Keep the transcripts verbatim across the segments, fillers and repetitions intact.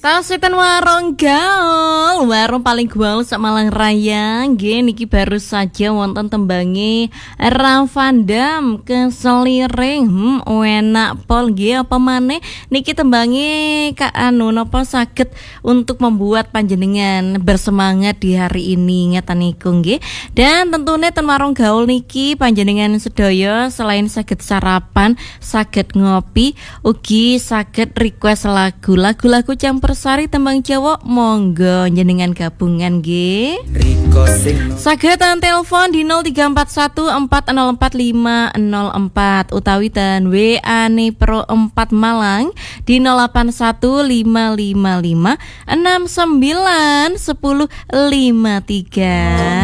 Tausitan warung gaul, warung paling gaul sak Malang Raya. Nggih niki baru saja wonten tembangi Ram Van Dam keseliring. Hmm, enak pol nggih apa maneh niki tembangi Kak anu napa saged untuk membuat panjenengan bersemangat di hari ini ngeten niku nggih. Dan tentunya ten warung gaul niki panjenengan sedaya selain saged sarapan, saged ngopi, ugi saged request lagu, lagu-lagu campur sari tembang Jawa, monggo jenengan gabungan nggih. Saged telepon di nol tiga empat satu empat nol empat lima nol empat utawi dan W A ne Pro empat Malang di nol delapan satu lima lima lima enam sembilan satu nol lima tiga.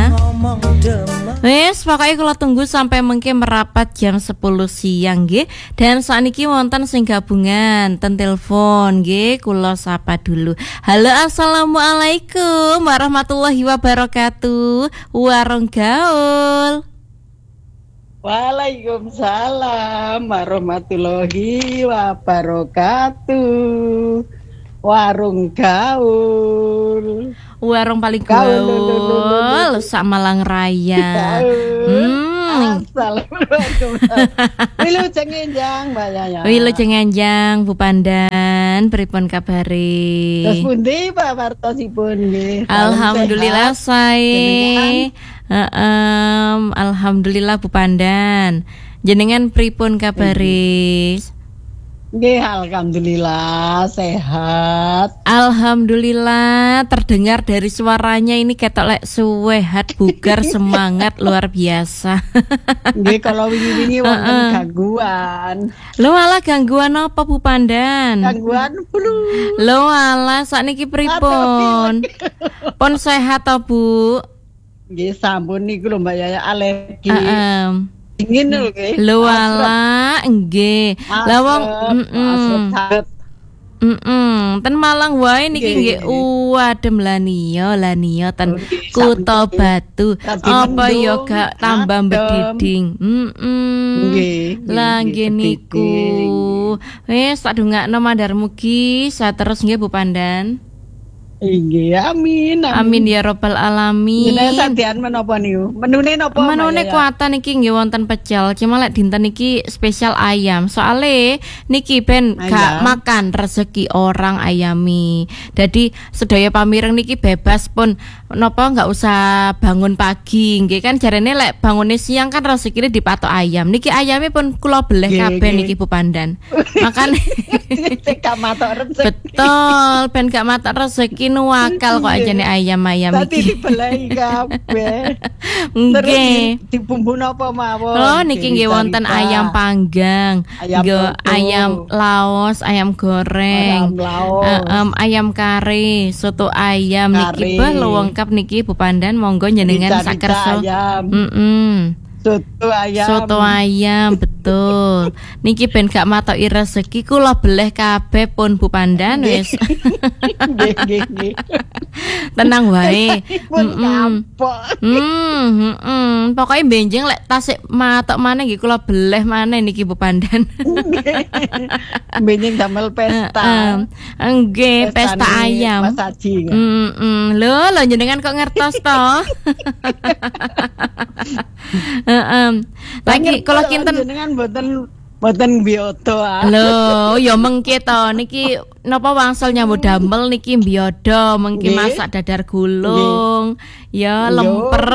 Wes pokoknya kalau tunggu sampai mungkin merapat jam sepuluh siang nggih. Dan sakniki wonten sing gabungan ten telepon nggih, kula sapa dulu. Halo, assalamualaikum warahmatullahi wabarakatuh. Warung gaul. Waalaikumsalam warahmatullahi wabarakatuh. Warung gaul. Warung paling gaul sak Malang Raya. Hmm. Assalamualaikum. Wilujeng enjang Mbak Yaya. Wilujeng enjang Bu Pandan, pripun kabare? Terus pundi Pak Wartosipun nggih? Alhamdulillah sae. Heeh, alhamdulillah Bu Pandan. Jenengan pripun kabare? Nggih, alhamdulillah sehat. Alhamdulillah, terdengar dari suaranya ini ketok lek suwehat bugar semangat luar biasa. Nggih, kalau wingi-wingi wonten gangguan. Lho alah gangguan apa Bu Pandan? Gangguan flu. Lho alah sakniki pripun? Pon sehat ta Bu? Nggih, sampun niku lho Mbak Yaya alergi. Heeh. Dingin lho nggih. Lho ala nggih. Lah wong heeh. Heeh, ten Malang wae niki nggih wadem laniyo laniyo ten Kutha Batu. Apa ya gak tambah bediding. Heeh. Nggih. Lah nggih niku. Wis tak dongakno mandar mugi saterus nggih Bu Pandan. Inggih, amin, amin. Amin ya robbal alamin. Jenengan sadian menapa niku? Menune napa? Menune kuatan niki nggih wonten pecel. Cuma lek dinten niki spesial ayam. Soale niki ben gak makan rezeki orang ayami. Jadi sedaya pamireng niki bebas pun napa nggak usah bangun pagi. Nggih kan jarene lek bangune siang kan rezekine dipatok ayam. Niki ayame pun kula beleh kabeh niki Bu Pandan. Makane gak matok rezeki. Betul, ben gak matok rezeki nuwakal kok ajane ayam-ayam iki. Dadi dibelehi kabeh. Nggih. Dibumbu napa mawon? Oh, niki nggih wonten ayam panggang, ayam, ayam laos, ayam goreng, ayam, uh, um, ayam kari, soto ayam niki bah lengkap niki Bu Pandan, monggo jenengan sakerso. Heeh. Soto ayam. Soto ayam betul. Niki ben gak matoki rezeki kula beleh kabeh pun Bu Pandan wis. Nggih nggih nggih. Tenang wae. Heeh. Hmm, heeh. Pokoke benjing lek tasik matok maneh nggih kula beleh maneh niki Bu Pandan. Benjing damel pesta. Nggih, pesta ayam. Heeh. Lho, lho jenengan kok ngertos to? Heeh. Lagi kalau kinten jenengan mboten mboten biyodo ah. Lho, ya mengke to niki napa wangsul nyambut damel niki biyodo, mengki masak dadar gulung, ya lemper.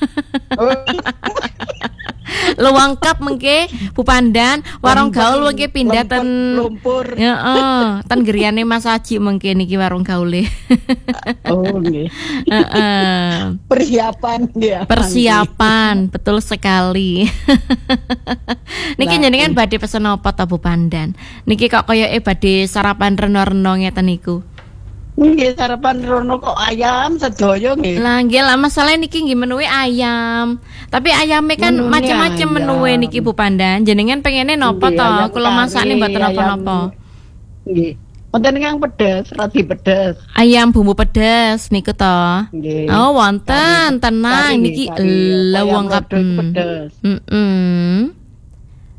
Lengkap mengke Bu Pandan, warung gaul mengke pindah ten lumpur. Heeh, ten griyane Mas Haji mengke niki warung gaule. Oh nggih. Heeh. Persiapan ya. Persiapan, betul sekali. Niki jenengan badhe pesen apa ta Bu Pandan? Niki kok koyoke badhe sarapan reno-reno ngeten niku. Nggih sarapan rono kok ayam sedaya nggih. Lah nggih lah masalah niki nggih menuwe ayam. Tapi ayame kan macam-macam menuwe niki Bu Pandan. Jenengan pengene napa to? Kula masakne mboten napa-napa. Nggih. Wonten ingkang pedes, radi pedes. Ayam bumbu pedes niku to. Nggih. Oh, wonten tenang niki lewong kap pedes. Heeh.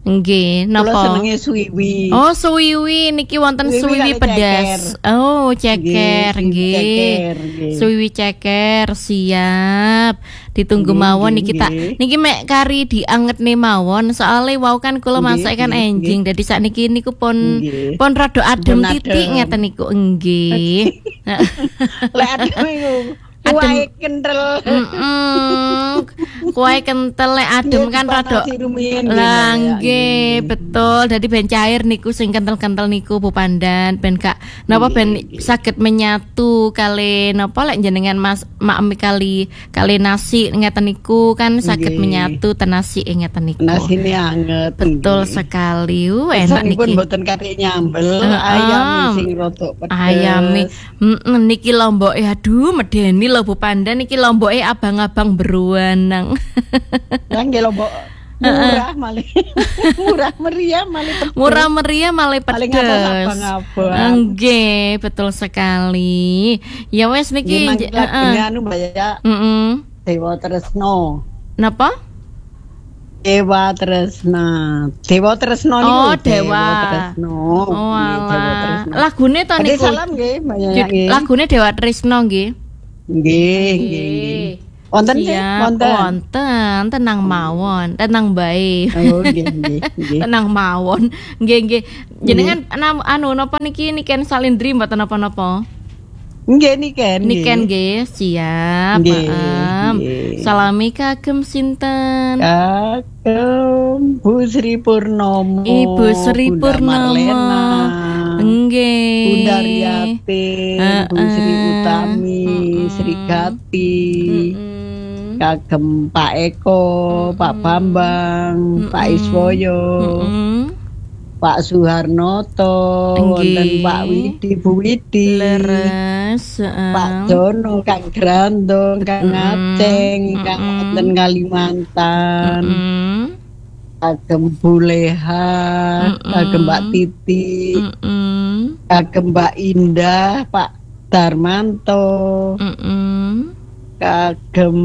Nggih, Kula napa? senenge suwiwi. Oh, suwiwi niki wonten Suwiwi suwiwi kali pedas. Oh, ceker Nggih, nggih. ceker, nggih. Suwiwi ceker siap. Ditunggu Nggih, mawon nggih, niki tak. nggih. Niki mek kari diangetne mawon soalnya wau kan kula Nggih, masak kan nggih, enjing. Dadi sakniki niku pun Nggih. pun rada adem Pun titik adem. ngeten niku nggih. Lek adem iku kuwae kental. Mm-mm. Kuai kentel lek adem kan rada lah nggih betul dadi ben cair niku sing kentel-kentel niku Bu Pandan ben gak napa ben saged menyatu kali napa lek jenengan Mas makmi kali kali nasi ngeten niku kan saged Nggih. menyatu ten nasi ngeten niku. Nasine anget. Betul sekali. Uh, enak Sanipun niki. mboten kari nyambel, Heeh. ayam sing rada pedes. Ayame mm, niki lomboke aduh medeni lho Bu Pandan niki lomboke abang-abang beruanang. Lah nggih lombok murah malih. Murah meriah malih pedes. Murah meriah malah Paling pedes. abang-abang. Nggih, betul sekali. Ya wes niki Nggih, heeh. lagune anu Mbak ya, Heeh. Dewa Tresno. Napa? Dewa Tresna. Dewa Tresno niku. Oh, Dewa. Tresno. Oh Nggih, Dewa alah. Tresno. Lagune to Badhe niku. salam nggih, Mbak Yaya Jud- nggih. Lagune Dewa Trisno nggih. Nggih, nggih, nggih. Wonten sih, Siap, wonten. wonten, tenang mawon, tenang bae. Oh, nggih, nggih, nggih. Tenang mawon. Nggih, nggih. Jenengan nam- anu napa niki niken salindri mboten napa-napa? Nggih niken. Niken nggih, siap. Nggih, Maaf. nggih. Salami kagem sinten? Kagem Bu Sri Purnomo. Ibu Sri Bunda Purnomo. Marlena, Nggih. Bunda Riatin, Bu Sri Heeh. Utami, Heeh. Sri Gati. Mm-mm. Kagem Pak Eko, Pak Bambang, Pak Iswoyo, Mm-mm. Pak Suharnoto, Nggih. wonten Pak Widi, Bu Widi. Leres. heeh. Pak Jono, Kang Grandong, Kang Mm-mm. Aceng, Kang Mm-mm. wonten Kalimantan, Mm-mm. kagem Buleha, Mm-mm. kagem Mbak Titi, Mm-mm. kagem Mbak Indah, Pak Darmanto, Mm-mm. kagem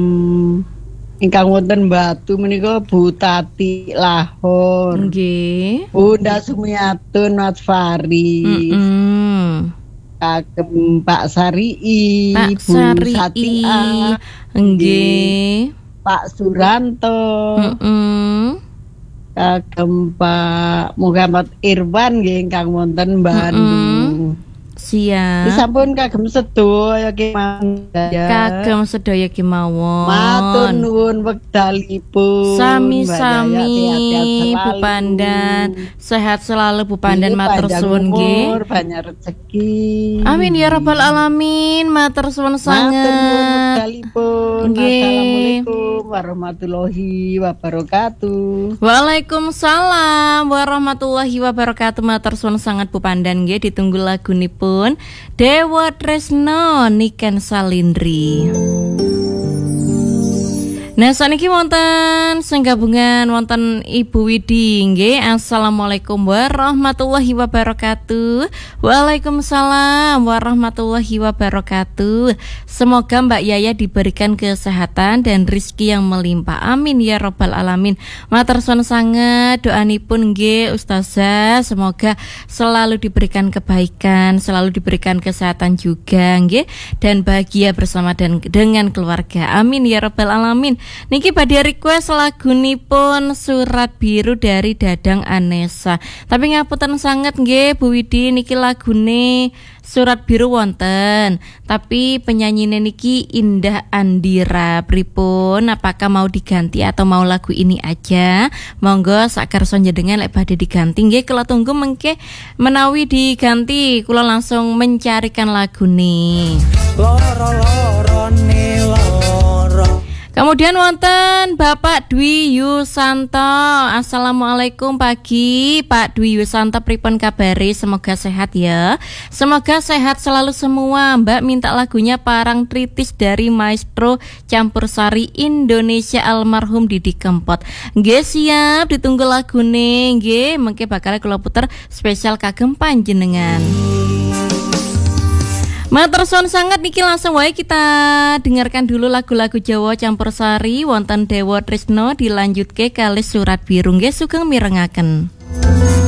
ingkang wonten Batu menika Bu Tati Lahor, Nggih. Bunda Sumiatun Matfari, Mm-mm. kagem Pak Sarii, Pak Bu Sarii. Satia, Nggih. Pak Suranto, Mm-mm. kagem Pak Muhammad Irwan nggih ingkang wonten Bandung. Siap. Sampun kagem sedaya kemandaya. Kagem sedaya kemawon. Matur nuwun wekdalipun. Sami-sami Mbak Yaya, sehat-sehat Bu selalu. Pandan. Sehat selalu Bu Pandan Nggih, matur panjang suwun nggih. umur, banyak rezeki. Amin ya rabbal alamin. Matur suwun Matur nuwun sanget. wekdalipun. Nggih. Assalamualaikum warahmatullahi wabarakatuh. Waalaikumsalam warahmatullahi wabarakatuh. Matur suwun sangat Bu Pandan nggih ditunggu lagunipun Dewa Tresno Niken Salindri. Nah, saniki wonten sing gabungan wonten Ibu Widi nggih. Assalamualaikum warahmatullahi wabarakatuh. Waalaikumsalam warahmatullahi wabarakatuh. Semoga Mbak Yaya diberikan kesehatan dan rizki yang melimpah. Amin ya rabbal alamin. Matur suwun sanget doanipun nggih Ustazah. Semoga selalu diberikan kebaikan, selalu diberikan kesehatan juga nggih dan bahagia bersama dan dengan keluarga. Amin ya rabbal alamin. Niki badhe request lagunipun Surat Biru dari Dadang Anessa. Tapi ngapunten sanget nggih Bu Widi niki lagune Surat Biru wonten. Tapi penyanyine niki Indah Andira. Pripun apakah mau diganti atau mau lagu ini aja? Monggo sakersa jenengan lek badhe diganti nggih kula tunggu mengke menawi diganti kula langsung mencarikan lagune. Loro-lorone loro. Kemudian wonten Bapak Dwi Yusanto. Assalamualaikum pagi Pak Dwi Yusanto, pripun kabari? Semoga sehat ya. Semoga sehat selalu semua. Mbak minta lagunya Parang Tritis dari Maestro Campursari Indonesia almarhum Didi Kempot. Nggih siap ditunggu lagune nggih mengke bakal kula puter spesial kagem panjenengan. Matur suwun sangat niki langsung wae kita dengarkan dulu lagu-lagu Jawa campursari wonten Dewa Trisno dilanjutke kalih Surat Biru nggih sugeng mirengaken.